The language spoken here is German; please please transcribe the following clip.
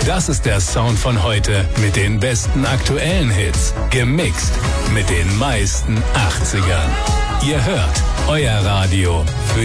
Das ist der Sound von heute mit den besten aktuellen Hits. Gemixt mit den meisten 80ern. Ihr hört euer Radio für